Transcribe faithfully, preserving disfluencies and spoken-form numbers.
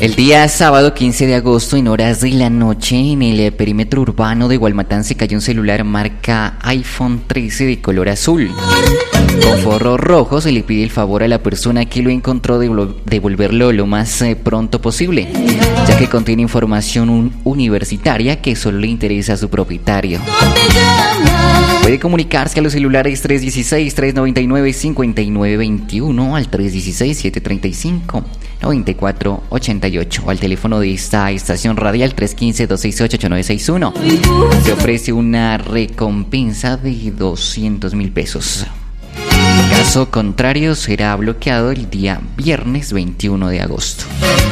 El día sábado quince de agosto, en horas de la noche, en el perímetro urbano de Gualmatán se cayó un celular marca iPhone trece de color azul. Con forro rojo se le pide el favor a la persona que lo encontró de devolverlo lo más eh, pronto posible, ya que contiene información un universitaria que solo le interesa a su propietario. Puede comunicarse a los celulares tres uno seis, tres nueve nueve, cinco nueve dos uno, al tres uno seis, siete tres cinco, nueve cuatro ocho ocho o al teléfono de esta estación radial tres uno cinco, dos seis ocho, ocho nueve seis uno. Se ofrece una recompensa de doscientos mil pesos. Caso contrario, será bloqueado el día viernes veintiuno de agosto.